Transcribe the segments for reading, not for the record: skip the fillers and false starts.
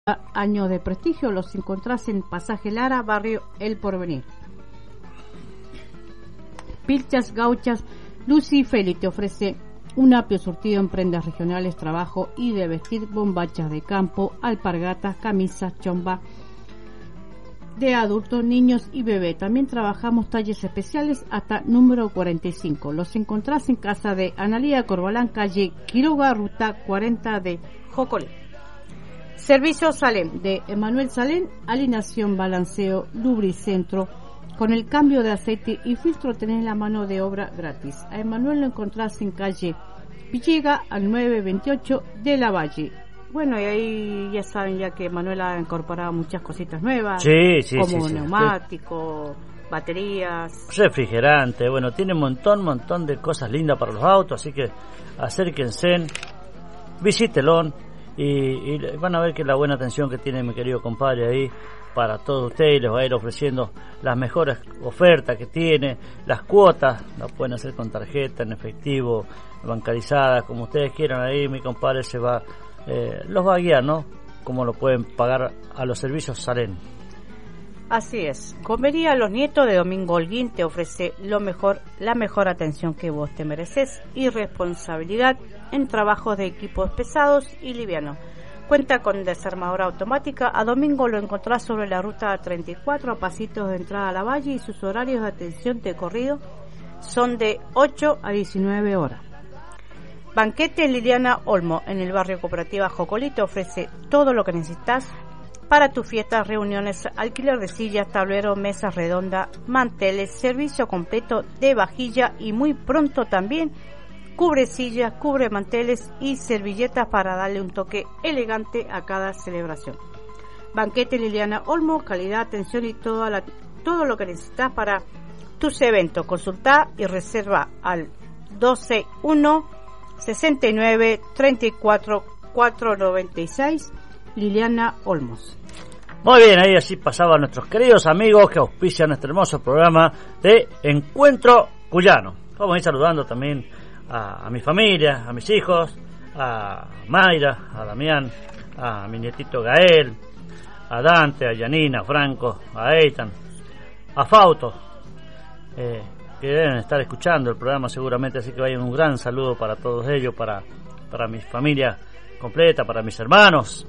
años de prestigio. Los encontrás en Pasaje Lara, barrio El Porvenir. Pilchas Gauchas Lucy Feli te ofrece un amplio surtido en prendas regionales, trabajo y de vestir, bombachas de campo, alpargatas, camisas, chomba de adultos, niños y bebé. También trabajamos talles especiales hasta número 45. Los encontrás en casa de Analía Corbalán, calle Quiroga, ruta 40 de Jocoli. Servicio Salem de Emanuel Salem, alineación, balanceo, lubricentro. Con el cambio de aceite y filtro tenés la mano de obra gratis. A Emanuel lo encontrás en calle Villega al 928 de la Valle. Bueno, y ahí ya saben ya que Emanuel ha incorporado muchas cositas nuevas, como neumáticos, baterías, refrigerante. Bueno, tiene un montón de cosas lindas para los autos, así que acérquense, visítelón y van a ver que la buena atención que tiene mi querido compadre ahí para todos ustedes, les va a ir ofreciendo las mejores ofertas que tiene, las cuotas las pueden hacer con tarjeta, en efectivo, bancarizadas, como ustedes quieran. Ahí mi compadre los va a guiar, ¿no? Como lo pueden pagar a los servicios Salem. Así es. Comería Los Nietos de Domingo Holguín te ofrece la mejor atención que vos te mereces y responsabilidad en trabajos de equipos pesados y livianos. Cuenta con desarmadora automática. A Domingo lo encontrás sobre la ruta 34 a pasitos de entrada a la Valle, y sus horarios de atención de corrido son de 8 a 19 horas. Banquete Liliana Olmo en el barrio Cooperativa Jocoli te ofrece todo lo que necesitas para tus fiestas, reuniones, alquiler de sillas, tablero, mesas redondas, manteles, servicio completo de vajilla y muy pronto también cubre sillas, cubre manteles y servilletas para darle un toque elegante a cada celebración. Banquete Liliana Olmo, calidad, atención y todo lo que necesitas para tus eventos. Consulta y reserva al 121-69-34-496 Liliana Olmos. Muy bien, ahí así pasaban nuestros queridos amigos que auspician este hermoso programa de Encuentro Cuyano. Vamos a ir saludando también a mi familia, a mis hijos, a Mayra, a Damián, a mi nietito Gael, a Dante, a Yanina, a Franco, a Eitan, a Fausto, que deben estar escuchando el programa seguramente, así que vayan un gran saludo para todos ellos, para mi familia completa, para mis hermanos,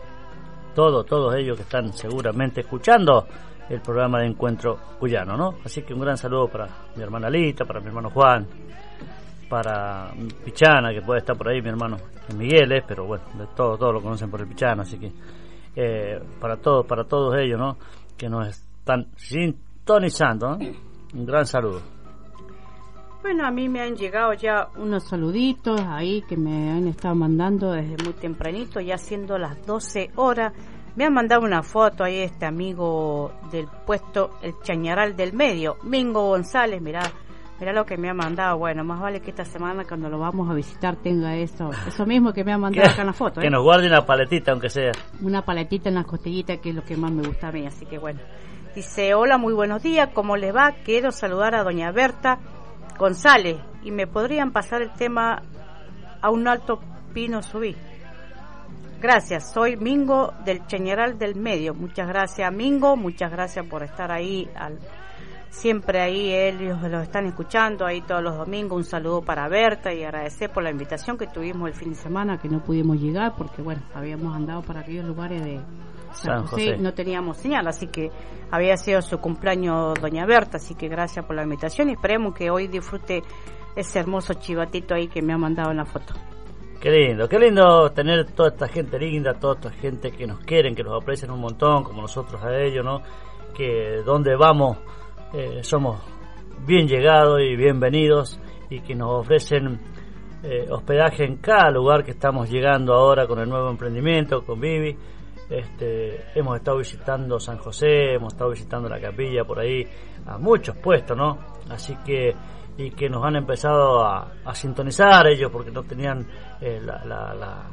todos ellos que están seguramente escuchando el programa de Encuentro Cuyano, ¿no? Así que un gran saludo para mi hermana Lita, para mi hermano Juan, para Pichana, que puede estar por ahí, mi hermano Miguel, pero bueno, de todos lo conocen por el Pichana, así que para todos ellos, ¿no? Que nos están sintonizando, ¿no? Un gran saludo. Bueno, a mí me han llegado ya unos saluditos ahí que me han estado mandando desde muy tempranito, ya siendo las 12 horas. Me han mandado una foto ahí este amigo del puesto El Chañaral del Medio, Mingo González, mirá lo que me ha mandado. Bueno, más vale que esta semana cuando lo vamos a visitar tenga eso mismo que me ha mandado acá en la foto. Que nos guarde una paletita, aunque sea. Una paletita en las costillitas, que es lo que más me gusta a mí, así que bueno. Dice, hola, muy buenos días, ¿cómo les va? Quiero saludar a doña Berta González y me podrían pasar el tema A un alto pino subí. Gracias, soy Mingo del Chañaral del Medio. Muchas gracias, Mingo, muchas gracias por estar ahí siempre ahí, ellos los están escuchando ahí todos los domingos. Un saludo para Berta y agradecer por la invitación que tuvimos el fin de semana, que no pudimos llegar porque bueno, habíamos andado para aquellos lugares de San José, no teníamos señal, así que había sido su cumpleaños doña Berta, así que gracias por la invitación y esperemos que hoy disfrute ese hermoso chivatito ahí que me ha mandado en la foto. Qué lindo tener toda esta gente linda, toda esta gente que nos quieren, que nos aprecian un montón, como nosotros a ellos, ¿no? Que donde vamos somos bien llegados y bienvenidos, y que nos ofrecen hospedaje en cada lugar que estamos llegando ahora con el nuevo emprendimiento, con Vivi. Hemos estado visitando San José, hemos estado visitando la capilla por ahí, a muchos puestos, ¿no? Así que, y que nos han empezado a sintonizar ellos porque no tenían la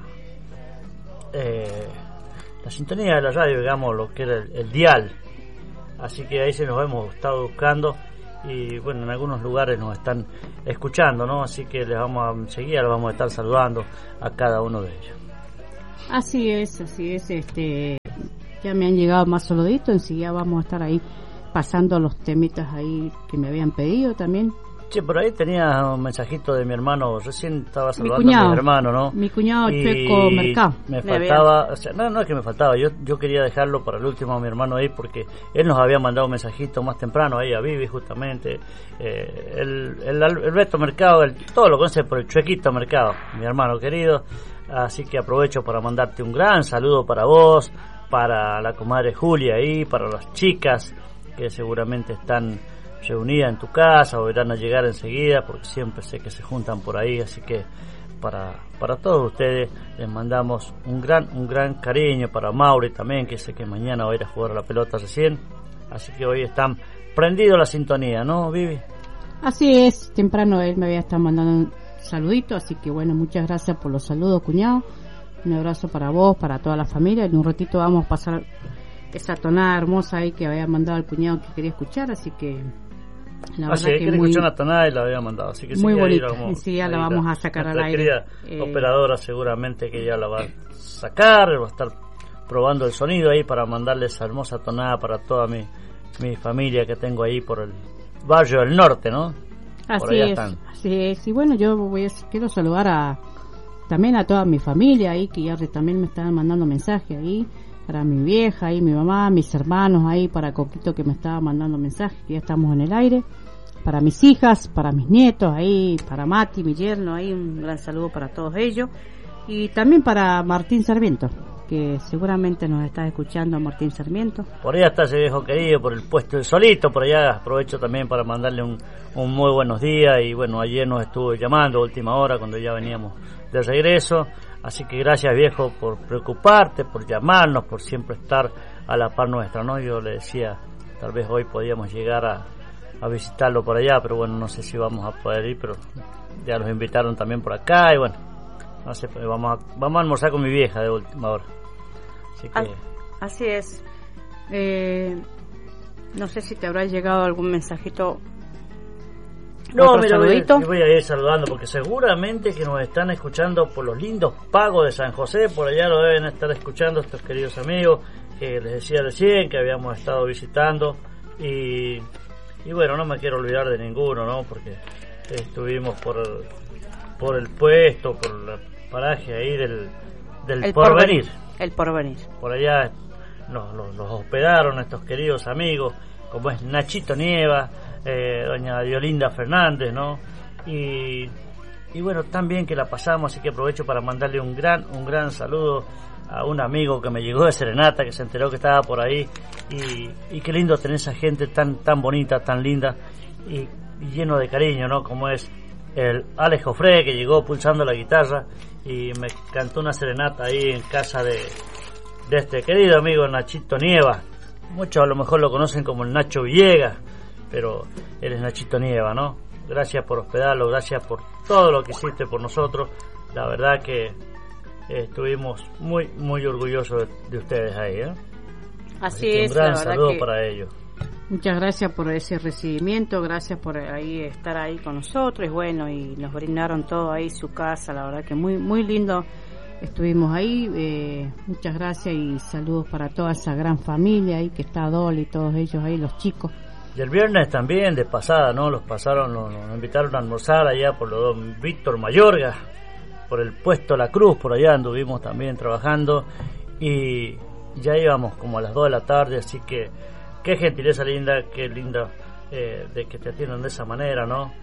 sintonía de la radio, digamos, lo que era el dial. Así que ahí se nos hemos estado buscando y bueno, en algunos lugares nos están escuchando, ¿no? Así que les vamos a seguir, les vamos a estar saludando a cada uno de ellos. Así es, ya me han llegado más saluditos, enseguida vamos a estar ahí pasando los temitas ahí que me habían pedido también. Che, por ahí tenía un mensajito de mi hermano, recién estaba saludando a mi hermano, ¿no? Mi cuñado Chueco Mercado. Me faltaba, o sea, no es que me faltaba, yo quería dejarlo para el último a mi hermano ahí porque él nos había mandado un mensajito más temprano ahí a Vivi justamente. El Beto Mercado, todo lo conoce por el Chuequito Mercado, mi hermano querido. Así que aprovecho para mandarte un gran saludo para vos, para la comadre Julia ahí, para las chicas que seguramente están reunidas en tu casa o irán a llegar enseguida porque siempre sé que se juntan por ahí, así que para todos ustedes les mandamos un gran cariño, para Mauri también, que sé que mañana va a ir a jugar a la pelota recién, así que hoy están prendidos la sintonía, ¿no, Vivi? Así es, temprano él me había estado mandando un saludito, así que bueno, muchas gracias por los saludos, cuñado. Un abrazo para vos, para toda la familia. En un ratito vamos a pasar esa tonada hermosa ahí que había mandado el cuñado que quería escuchar, así que la verdad que quería escuchar una tonada y la había mandado, así que muy bonita. Sí, ya la vamos a sacar al aire. Querida operadora seguramente que ya la va a sacar, va a estar probando el sonido ahí para mandarle esa hermosa tonada para toda mi familia que tengo ahí por el barrio del norte, ¿no? Así es. Y bueno, yo quiero saludar también a toda mi familia ahí, que ya también me están mandando mensajes ahí, para mi vieja ahí, mi mamá, mis hermanos ahí, para Coquito que me estaba mandando mensajes, que ya estamos en el aire, para mis hijas, para mis nietos ahí, para Mati, mi yerno ahí, un gran saludo para todos ellos, y también para Martín Sarmiento, que seguramente nos está escuchando, Martín Sarmiento. Por allá está ese viejo querido, por el puesto del Solito, por allá aprovecho también para mandarle un muy buenos días, y bueno, ayer nos estuvo llamando a última hora cuando ya veníamos de regreso, así que gracias viejo por preocuparte, por llamarnos, por siempre estar a la par nuestra, ¿no? Yo le decía, tal vez hoy podíamos llegar a visitarlo por allá, pero bueno, no sé si vamos a poder ir, pero ya los invitaron también por acá, y bueno, no sé, vamos a almorzar con mi vieja de última hora. Así es. No sé si te habrá llegado algún mensajito. No, mira, voy a ir saludando porque seguramente que nos están escuchando por los lindos pagos de San José, por allá lo deben estar escuchando estos queridos amigos que les decía recién que habíamos estado visitando y bueno, no me quiero olvidar de ninguno, ¿no? Porque estuvimos por el puesto, por el paraje ahí del Porvenir. El Porvenir. Por allá nos hospedaron estos queridos amigos, como es Nachito Nieva, doña Diolinda Fernández, ¿no? Y bueno, tan bien que la pasamos, así que aprovecho para mandarle un gran saludo a un amigo que me llegó de Serenata, que se enteró que estaba por ahí, y qué lindo tener esa gente tan bonita, tan linda, y lleno de cariño, ¿no? Como es el Alex Jofré, que llegó pulsando la guitarra, y me cantó una serenata ahí en casa de este querido amigo Nachito Nieva. Muchos a lo mejor lo conocen como el Nacho Villegas, pero él es Nachito Nieva, ¿no? Gracias por hospedarlo, gracias por todo lo que hiciste por nosotros. La verdad que estuvimos muy orgullosos de ustedes ahí, ¿eh? Así es, un gran saludo para ellos. Muchas gracias por ese recibimiento, gracias por ahí estar ahí con nosotros, y bueno, y nos brindaron todo ahí, su casa, la verdad que muy lindo estuvimos ahí, muchas gracias y saludos para toda esa gran familia ahí que está Dolly y todos ellos ahí, los chicos. Y el viernes también, de pasada, ¿no? Nos invitaron a almorzar allá por los don Víctor Mayorga, por el puesto La Cruz, por allá anduvimos también trabajando, y ya íbamos como a las 2 de la tarde, así que qué gentileza linda, qué linda de que te atiendan de esa manera, ¿no?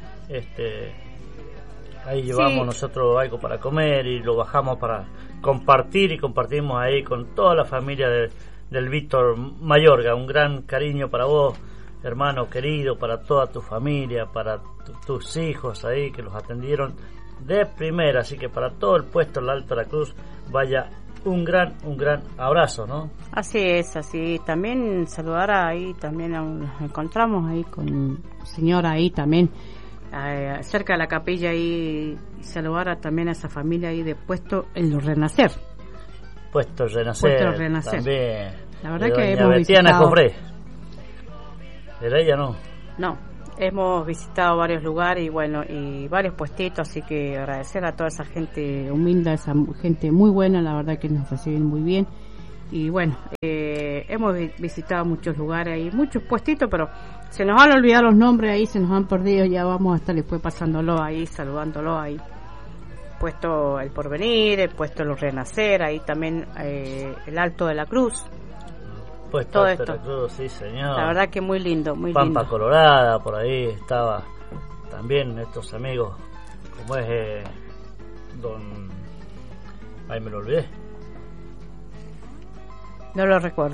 Ahí llevamos nosotros algo para comer y lo bajamos para compartir, y compartimos ahí con toda la familia del Víctor Mayorga. Un gran cariño para vos, hermano querido, para toda tu familia, para tus hijos ahí que los atendieron de primera, así que para todo el puesto del Alto de la Cruz vaya un gran abrazo, ¿no? Así es, así. También saludar ahí, también nos encontramos ahí con señora ahí también, cerca de la capilla ahí, y saludar también a esa familia ahí de Puesto El Renacer. Puesto Renacer también. La verdad que hemos Betiana visitado. Jofré. ¿Era ella no? No, Hemos visitado varios lugares y bueno, y varios puestitos, así que agradecer a toda esa gente humilde, esa gente muy buena, la verdad que nos reciben muy bien. Y bueno, hemos visitado muchos lugares ahí, muchos puestitos, pero se nos han olvidado los nombres ahí, se nos han perdido, ya vamos a estar después pasándolo ahí, saludándolo ahí. Puesto El Porvenir, el puesto Los Renacer, ahí también el Alto de la Cruz. Pues todo esto. Cruz, sí, señor. La verdad que muy lindo, muy Pampa lindo. Colorada, por ahí estaba también estos amigos, como es don... Ahí me lo olvidé. No lo recuerdo.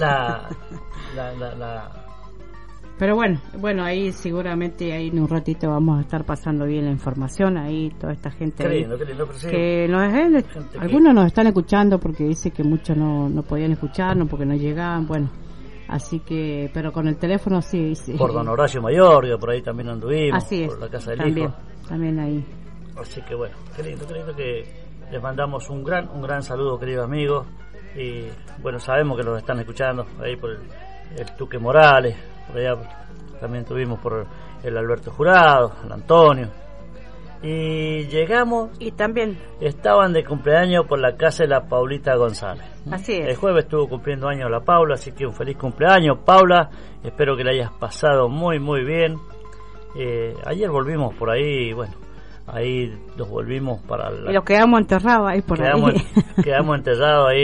Pero bueno, ahí seguramente ahí en un ratito vamos a estar pasando bien la información, ahí toda esta gente qué ahí, lindo, pero sí, que algunos nos están escuchando porque dice que muchos no podían escucharnos porque no llegaban, bueno, así que, pero con el teléfono sí. Por don Horacio Mayor, que por ahí también anduvimos, así es, por la casa del también, hijo. También ahí. Así que bueno, qué lindo que les mandamos un gran saludo, queridos amigos, y bueno, sabemos que nos están escuchando ahí por el Tuque Morales, por allá también tuvimos por el Alberto Jurado, el Antonio, y llegamos y también estaban de cumpleaños por la casa de la Paulita González. Así es. El jueves estuvo cumpliendo años la Paula, así que un feliz cumpleaños, Paula, espero que la hayas pasado muy bien. Ayer volvimos por ahí, bueno, ahí los volvimos para y los quedamos enterrados ahí por ahí. Quedamos enterrados ahí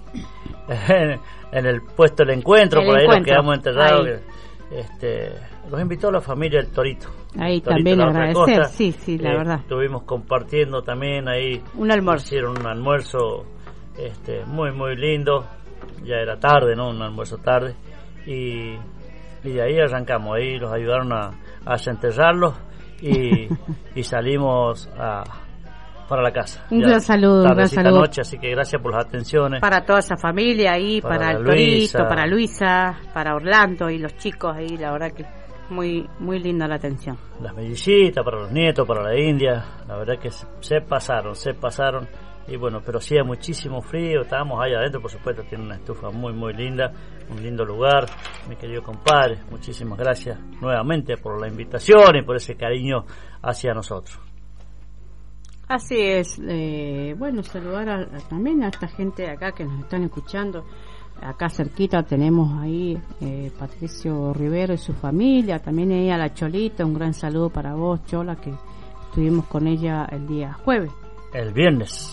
en el puesto del encuentro, por ahí nos quedamos enterrados. Los invitó la familia del Torito. Ahí también agradecer, sí, la verdad. Estuvimos compartiendo también ahí. Un almuerzo. Hicieron un almuerzo muy lindo. Ya era tarde, ¿no? Un almuerzo tarde. Y de ahí arrancamos, ahí los ayudaron a desenterrarlos y salimos para la casa. Un gran saludo, noche, así que gracias por las atenciones. Para toda esa familia ahí, para el Torito, para Luisa, para Orlando y los chicos ahí, la verdad que muy linda la atención. Las mellicitas, para los nietos, para la India, la verdad que se pasaron. Y bueno, pero hacía muchísimo frío, estábamos ahí adentro, por supuesto, tiene una estufa muy linda, un lindo lugar, mi querido compadre, muchísimas gracias nuevamente por la invitación y por ese cariño hacia nosotros. Así es, bueno, saludar también a esta gente de acá que nos están escuchando. Acá cerquita tenemos ahí Patricio Rivero y su familia, también ella la Cholita, un gran saludo para vos, Chola, que estuvimos con ella el día jueves. El viernes.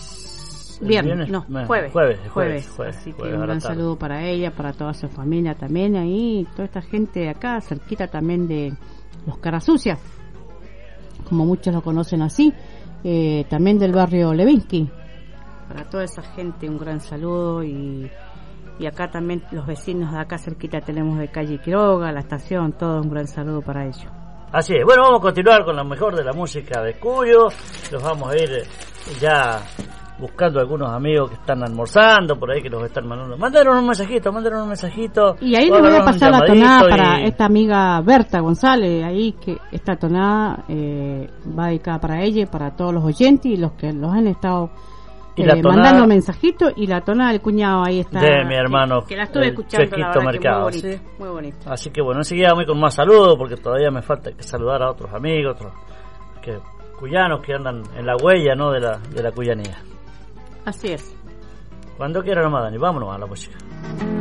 Jueves. Así que un gran saludo para ella, para toda su familia también ahí, toda esta gente de acá, cerquita también de los Carasucias, como muchos lo conocen así, también del barrio Levinsky. Para toda esa gente un gran saludo y acá también los vecinos de acá cerquita tenemos de calle Quiroga, la estación, todo un gran saludo para ellos. Así es, bueno, vamos a continuar con la mejor de la música de Cuyo, los vamos a ir ya buscando algunos amigos que están almorzando por ahí, que los están mandando. Mándanos un mensajito. Y ahí le voy a pasar la tonada para esta amiga Berta González, ahí que esta tonada va dedicada para ella y para todos los oyentes y los que los han estado mandando mensajitos, y la tonada del cuñado ahí está. De mi hermano, que la estuve escuchando, la verdad, Mercado, que ¿sí? Muy bonito. Así que bueno, enseguida voy con más saludos porque todavía me falta que saludar a otros amigos, cuyanos que andan en la huella, ¿no? de la cuyanía. Así es. Cuando quiera nomás, Dani, vámonos a la música.